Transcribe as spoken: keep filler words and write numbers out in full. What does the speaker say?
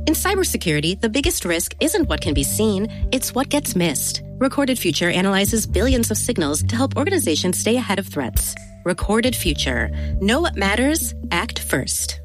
In cybersecurity, the biggest risk isn't what can be seen, it's what gets missed. Recorded Future analyzes billions of signals to help organizations stay ahead of threats. Recorded Future. Know what matters, act first.